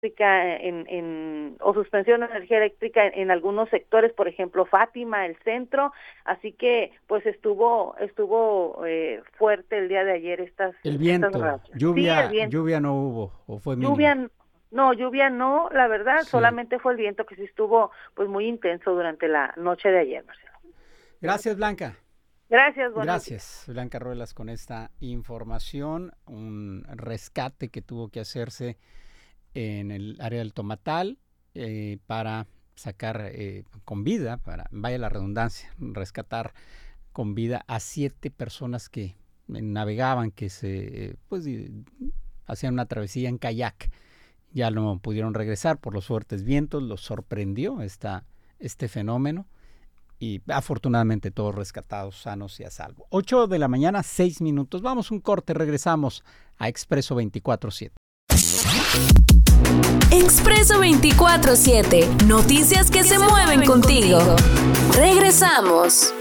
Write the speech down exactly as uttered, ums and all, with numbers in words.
eléctrica en, en o suspensión de energía eléctrica en, en algunos sectores, por ejemplo Fátima, el centro, así que pues estuvo estuvo eh, fuerte el día de ayer estas el viento, estas lluvia, sí, el viento. lluvia no hubo o fue mínimo. Lluvia no, lluvia no, la verdad, Sí. solamente fue el viento que sí estuvo pues muy intenso durante la noche de ayer, Marcelo. Gracias, Blanca. Gracias, Gracias, Blanca Ruelas, con esta información, un rescate que tuvo que hacerse en el área del Tomatal eh, para sacar eh, con vida, para, vaya la redundancia, rescatar con vida a siete personas que navegaban, que se pues hacían una travesía en kayak. Ya no pudieron regresar por los fuertes vientos, los sorprendió esta, este fenómeno. Y afortunadamente todos rescatados, sanos y a salvo. ocho de la mañana, seis minutos. Vamos un corte, regresamos a Expreso veinticuatro siete. Expreso veinticuatro siete. Noticias que se mueven contigo. Regresamos.